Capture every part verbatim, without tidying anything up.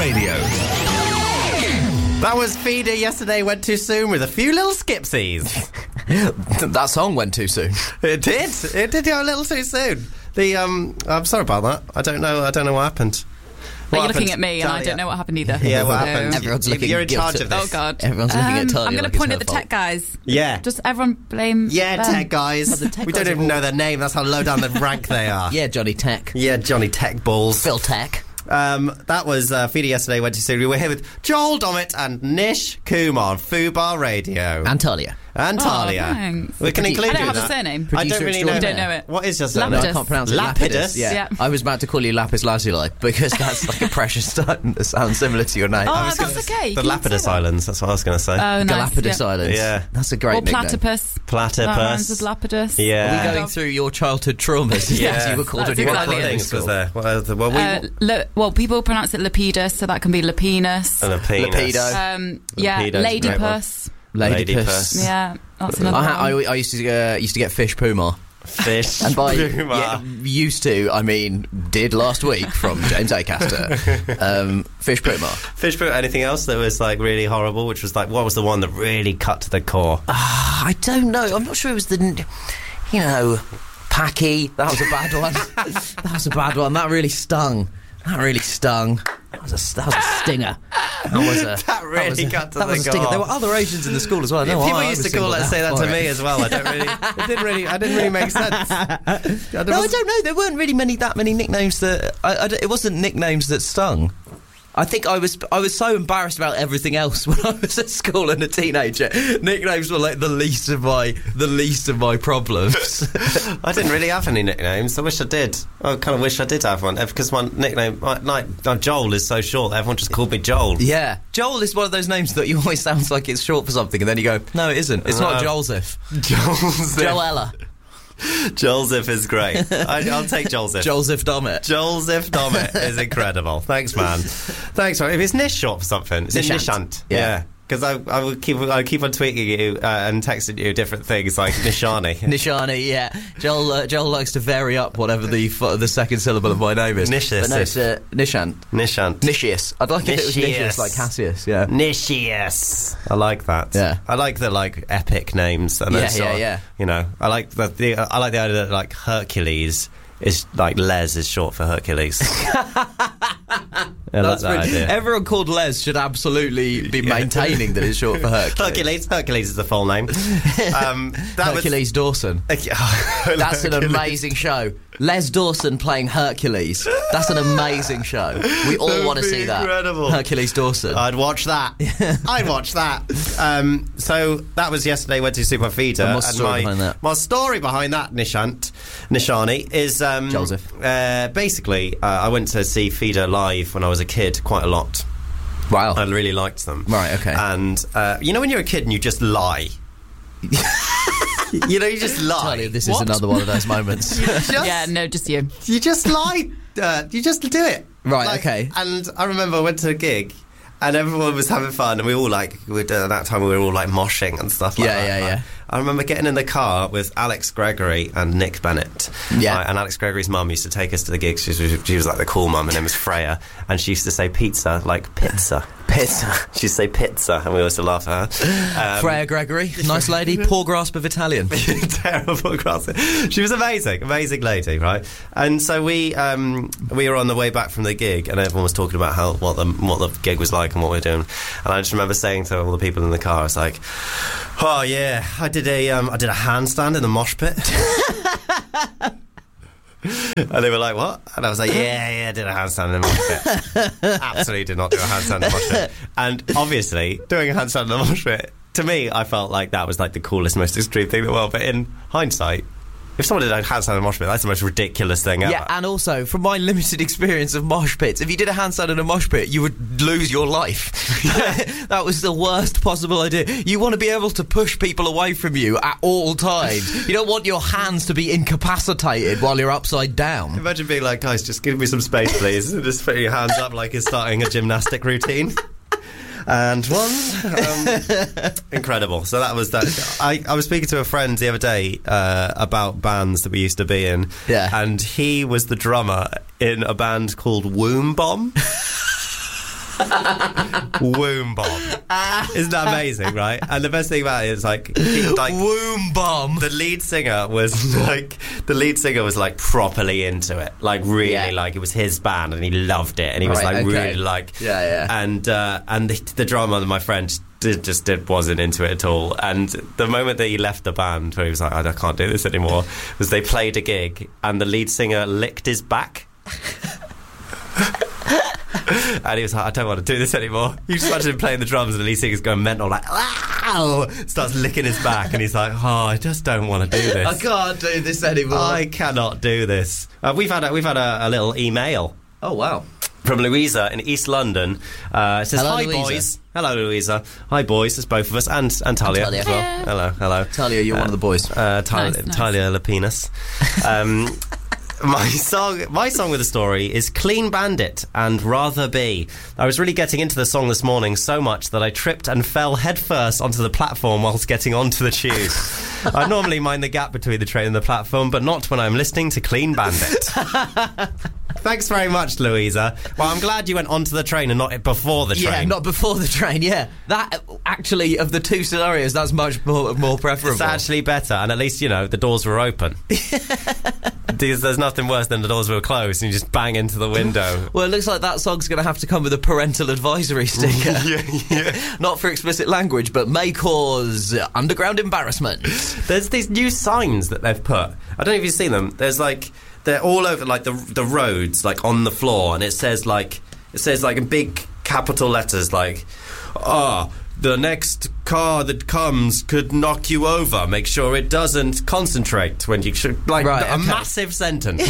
Radio. That was Feeder Yesterday Went Too Soon with a few little skipsies. That song went too soon. It did. It did go a little too soon. The um, I'm sorry about that. I don't know. I don't know what happened. Are What you looking happened? at me and I Talia. don't know what happened either? Yeah, what So- happened? Everyone's You- looking You're in charge guilty. of this. Oh, God. Everyone's looking at Um, Talia I'm going to like it's point her at the fault. tech guys. Yeah. Just everyone blame Yeah, them. tech guys. Oh, the tech we guys don't are even all- know their name. That's how low down the rank they are. Yeah, Johnny Tech. Yeah, Johnny Tech Balls. Phil Tech. Um, that was uh, Feeder Yesterday Went Too Soon. We were here with Joel Dommett and Nish Kumar on Fubar Radio. And Talia. And Oh, Talia. thanks. We can I include I don't you have in a that. surname. I don't Producer really know. You extraordinaire. don't know it. What is your Lapidus. surname? No, I can't pronounce it. Lapidus. Yeah. Yeah. I was about to call you Lapis Lazuli because that's like a precious stone that sounds similar to your name. Oh, I was that's gonna- okay. You The can say Lapidus that. Islands, that's what I was going to say. Oh, nice. Galapagos yeah. Islands. Yeah. That's a great Or nickname. platypus. Platypus. That rhymes with lapidus. Yeah. Are we going through your childhood traumas? Yeah. As you were called That's when you were exactly at it. things school. was there? What are the, well, we, Uh, le- well, people pronounce it lapidus, so that can be lapinus. and a penis. Lapido. Um, yeah, Lapido's a great ladypuss. Ladypuss. Ladypuss. Yeah, that's another I, ha- I, one. I used to uh, used to get fish puma. Fish. And by Puma. yeah, used to, I mean did last week from James Acaster. um, fish puma. Fish puma. Anything else that was like really horrible? Which was like, what was the one that really cut to the core? Ah, I don't know. I'm not sure it was the, you know, Packy. That was a bad one. That was a bad one. That really stung. That really stung. That was a, that was a stinger. That was a. That really was a, got to that the was a stinger. core. There were other Asians in the school as well. No, People I, I used was to call singled that, out say that for to it. me as well. I don't really. It didn't really. I didn't really make sense. I No, I don't know. There weren't really many that many nicknames that. I, I don't- it wasn't nicknames that stung. I think I was I was so embarrassed about everything else when I was at school and a teenager. Nicknames were like the least of my the least of my problems. I didn't really have any nicknames. I wish I did. I kind of wish I did have one because my nickname, like, like uh, Joel, is so short. Everyone just called me Joel. Yeah, Joel is one of those names that you always sounds like it's short for something, and then you go, no, it isn't. It's not No. Joseph. Joseph. Joella. Joseph is great. I, I'll take Joseph. Joseph Dommett. Joseph Dommett is incredible. Thanks, man. Thanks, man. If it's Nish short for something, it's Nishant. Nishant. Yeah. Yeah. Because I, I would keep, I keep on tweeting you uh, and texting you different things like Nishani. Nishani, yeah. Joel uh, Joel likes to vary up whatever the f- the second syllable of my name is. Nishis. But no, it's uh, Nishant. Nishant. Nicius. I'd like if it was Nicius. Nicius, like Cassius, yeah. Nicius. I like that. Yeah. I like the like epic names. And Yeah, those sort yeah, of- yeah. You know, I like the, the I like the idea that like Hercules is like Les is short for Hercules. I like That's that really- idea. Everyone called Les should absolutely be maintaining that it's short for Hercules. Hercules. Hercules is the full name. Um, that Hercules Dawson. Was, That's an amazing show. Les Dawson playing Hercules. That's an amazing show. We all That'd want to be see that. incredible. Hercules Dawson. I'd watch that. I'd watch that. Um, so that was yesterday. Went to Super Feeder. And what's the story my, behind that? My story behind that, Nishant, Nishani, is um, Joseph. Uh, basically, uh, I went to see Feeder live when I was a kid quite a lot. Wow. I really liked them. Right, okay. And uh, you know when you're a kid and you just lie. You know, you just lie. Tell you, this What? is another one of those moments. Just- Yeah, no, just you. You just lie. Uh, you just do it. Right, okay. And I remember I went to a gig and everyone was having fun and we all like, we at that time we were all like moshing and stuff like Yeah, that. yeah, Like, yeah. I remember getting in the car with Alex Gregory and Nick Bennett. Yeah. Like, and Alex Gregory's mum used to take us to the gigs. She was, she was like the cool mum. Her name was Freya. And she used to say pizza like pizza. Pizza. She used to say pizza and we used to laugh at her. Um, Freya Gregory, nice lady, poor grasp of Italian. terrible crossing. She was amazing, amazing lady, right? And so we um, we were on the way back from the gig, and everyone was talking about how what the what the gig was like and what we were doing. And I just remember saying to all the people in the car, "It's like, oh yeah, I did a um, I did a handstand in the mosh pit." And they were like, what? And I was like, yeah, yeah, I did a handstand in the mosh pit. Absolutely did not do a handstand in the mosh pit. And obviously, doing a handstand in the mosh pit, to me, I felt like that was like the coolest, most extreme thing in the world. But in hindsight, if someone did a handstand in a mosh pit, that's the most ridiculous thing ever. Yeah, and also, from my limited experience of mosh pits, if you did a handstand in a mosh pit, you would lose your life. That was the worst possible idea. You want to be able to push people away from you at all times. You don't want your hands to be incapacitated while you're upside down. Imagine being like, guys, just give me some space, please. And just putting your hands up like you're starting a gymnastic routine. And one, um, incredible. So that was that. I, I was speaking to a friend the other day uh, about bands that we used to be in. Yeah. And he was the drummer in a band called Womb Bomb. Womb bomb. Isn't that amazing, right? And the best thing about it is like, like womb bomb. The lead singer was like, the lead singer was like properly into it, like really, Yeah. like it was his band, and he loved it, and he was Right, like okay. really like, Yeah, yeah. And uh, and the, the drummer, my friend, did, just did, wasn't into it at all. And the moment that he left the band, where he was like, I can't do this anymore, was they played a gig, and the lead singer licked his back. And he was like, I don't want to do this anymore. You just imagine him playing the drums and the lead singer's going mental, like, wow, starts licking his back, and he's like, oh, I just don't want to do this. I can't do this anymore. I cannot do this. Uh, we've had a, we've had a, a little email Oh, wow. from Louisa in East London. Uh, it says, Hello, hi, Louisa. boys. Hello, Louisa. Hi, boys. It's both of us, and, and Talia, Talia. as well. Hiya. Hello, hello. Talia, you're one of the boys. Uh, Talia, Nice, nice. Talia Lapinas. Um, my song, my song with a story is "Clean Bandit" and "Rather Be." I was really getting into the song this morning so much that I tripped and fell headfirst onto the platform whilst getting onto the tube. I normally mind the gap between the train and the platform, but not when I'm listening to "Clean Bandit." Thanks very much, Louisa. Well, I'm glad you went onto the train and not before the train. Yeah, not before the train, yeah. That, actually, of the two scenarios, that's much more, more preferable. It's actually better, and at least, you know, the doors were open. There's, there's nothing worse than the doors were closed and you just bang into the window. Well, it looks like that song's going to have to come with a parental advisory sticker. yeah, yeah. Not for explicit language, but may cause underground embarrassment. There's these new signs that they've put. I don't know if you've seen them. There's like, they're all over like the the roads, like on the floor, and it says like, it says like in big capital letters like, ah, the next car that comes could knock you over. Make sure it doesn't. Concentrate when you should. Like Right, a okay. massive sentence.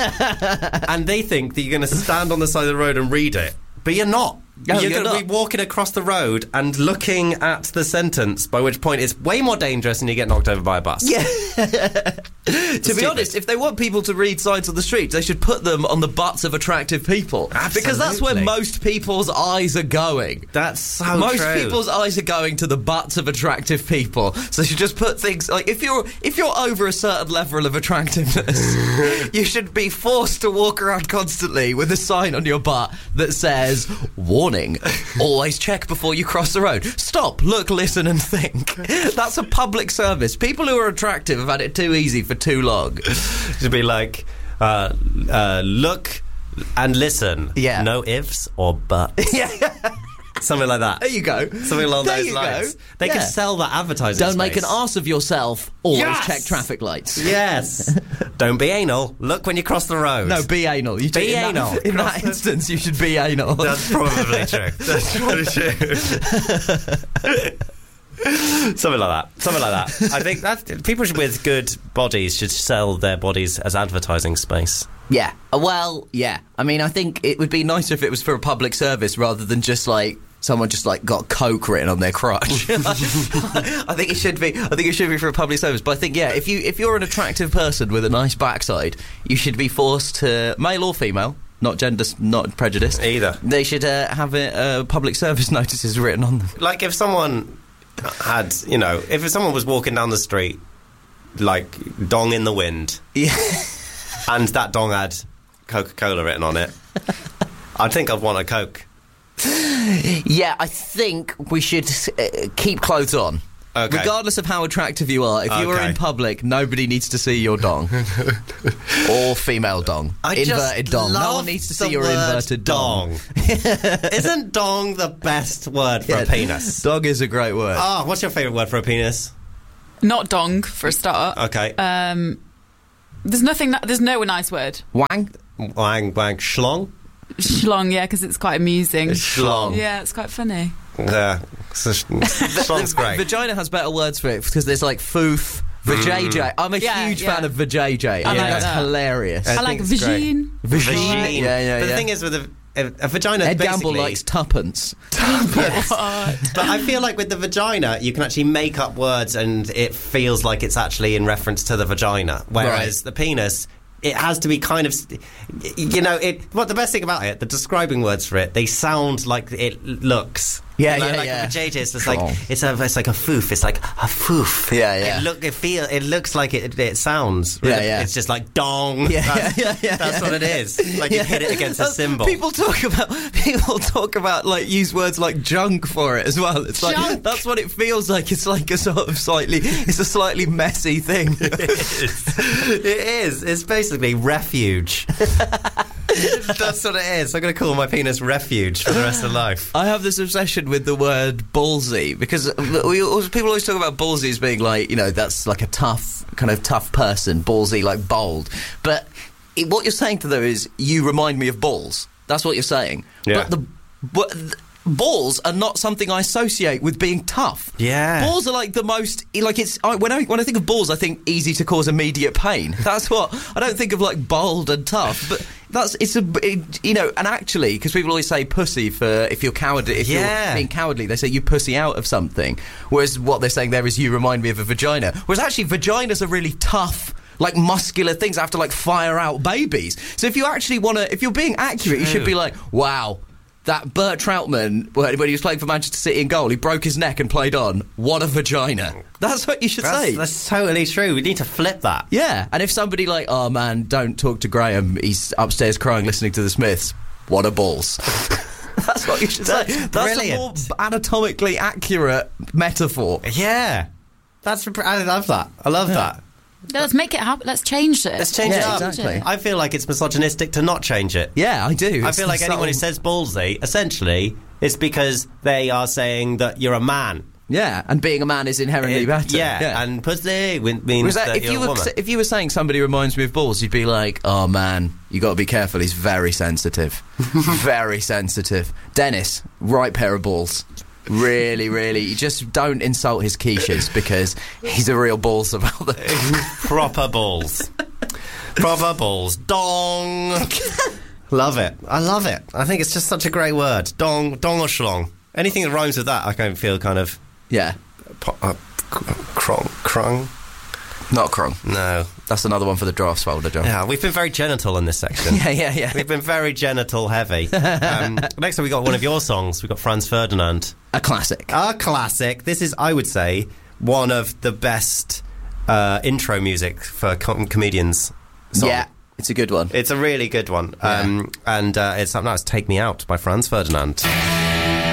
And they think that you're going to stand on the side of the road and read it, but you're not. No, you're you're going to not. be walking across the road and looking at the sentence, by which point it's way more dangerous and you get knocked over by a bus. Yeah. To be Stupid. honest, if they want people to read signs on the streets, they should put them on the butts of attractive people. Because that's where Absolutely. most people's eyes are going. That's so Most true. people's eyes are going to the butts of attractive people. So you should just put things like, if you're if you're over a certain level of attractiveness, you should be forced to walk around constantly with a sign on your butt that says, warning, always check before you cross the road. Stop, look, listen and think. That's a public service. People who are attractive have had it too easy for too long. to be like, uh, uh, look and listen. Yeah. No ifs or buts. Yeah. Something like that. There you go. Something along there those you lines. Go. They Yeah. could sell that advertising Don't make an space. arse of yourself. Always Yes! check traffic lights. Yes. Don't be anal. Look when you cross the road. No, be anal. You Be in that- anal. in that instance, you should be anal. That's probably true. That's probably true. Something like that. Something like that. I think that people should, with good bodies should sell their bodies as advertising space. Yeah. Uh, Well, yeah. I mean, I think it would be nicer if it was for a public service rather than just like someone just like got Coke written on their crotch. I think it should be. I think it should be for a public service. But I think yeah, if you if you're an attractive person with a nice backside, you should be forced to, male or female, not gender, not prejudice Either. They should uh, have it, uh, public service notices written on them. Like if someone had, you know, if someone was walking down the street, like dong in the wind, Yeah. and that dong had Coca-Cola written on it, I think I'd want a Coke. Yeah, I think we should uh, keep clothes on. Okay. Regardless of how attractive you are, if you are Okay. in public, nobody needs to see your dong. Or female dong. I Inverted just dong. No love one needs to the see your word inverted dong. Isn't dong the best word for Yeah, a penis? Dog is a great word. Ah, what's your favourite word for a penis? Not dong, for a start. Okay. Um, there's nothing. That, there's no nice word. Wang? Wang, wang, schlong? Schlong, yeah, because it's quite amusing. Schlong. Yeah, it's quite funny. Yeah. So, sh- schlong's great. Vagina has better words for it because there's like foof, vajayjay. I'm a Yeah, huge yeah. fan of vajayjay. I, I think like that's that. hilarious. I I, like think it's great. vagine. Vagine. Yeah, yeah, But the yeah. thing is with a, a, a vagina, Ed basically... Gamble likes tuppence. But I feel like with the vagina, you can actually make up words and it feels like it's actually in reference to the vagina. Whereas the penis, it has to be kind of, you know, it. What the best thing about it, the describing words for it, they sound like it looks. Yeah, like, yeah, like yeah. a vajayjay. It's just like Cool. it's a it's like a foof. It's like a foof. Yeah, yeah. It look it feel it looks like it it sounds. Yeah, yeah. It's just like dong. Yeah, that's, yeah, yeah, That's yeah. what it is. Like you hit it against a That's- cymbal. People talk about people talk about like use words like junk for it as well. It's like Junk. that's what it feels like. It's like a sort of slightly it's a slightly messy thing. It is. It is. It's basically refuge. That's what it is. I'm going to call my penis refuge for the rest of life. I have this obsession with the word ballsy because we always, people always talk about ballsy as being like, you know, that's like a tough, kind of tough person, ballsy, like bold. But it, what you're saying to them is, you remind me of balls. That's what you're saying. Yeah. But the but th- balls are not something I associate with being tough. Yeah. Balls are like the most, like it's, I, when I when I think of balls, I think easy to cause immediate pain. That's what, I don't think of like bold and tough, but that's, it's a, it, you know, and actually, because people always say pussy for, if you're cowardly, if Yeah. you're being cowardly, they say you pussy out of something, whereas what they're saying there is you remind me of a vagina, whereas actually vaginas are really tough, like muscular things that have to like fire out babies. So if you actually want to, if you're being accurate, you should be like, wow, that Bert Troutman, when he was playing for Manchester City in goal, he broke his neck and played on. What a vagina. That's what you should That's, say. that's totally true. We need to flip that. Yeah, and if somebody like, oh man, don't talk to Graham, he's upstairs crying listening to the Smiths, what a balls. That's what you should That's say. That's a more brilliant. anatomically accurate metaphor. Yeah. That's. I love that. I love that. Let's make it happen. Let's change it. Let's change Yeah, it up. exactly. I feel like it's misogynistic to not change it. Yeah, I do. I It's feel the like anyone who subtle- says ballsy, essentially, it's because they are saying that you're a man. Yeah, and being a man is inherently It- better. yeah, and pussy win- means Was that, that if you're you a were woman. if you were saying somebody reminds me of balls, you'd be like, oh man, you got to be careful. He's very sensitive, very sensitive. Dennis, right pair of balls. Really, really, you just don't insult his quiches because he's a real balls about them. Proper balls. Proper balls. Dong. Love it. I love it. I think it's just such a great word. Dong, dong or schlong. Anything that rhymes with that, I kind of feel kind of Yeah, po- uh, crong, crong. not crong. No. That's another one for the drafts folder, John. Yeah, we've been very genital in this section. yeah, yeah. yeah. We've been very genital heavy. Um, next up, we got one of your songs. We got Franz Ferdinand. A classic. A classic. This is, I would say, one of the best uh, intro music for com- comedians. Song. Yeah, it's a good one. It's a really good one. Um, and uh, it's up now. It's Take Me Out by Franz Ferdinand.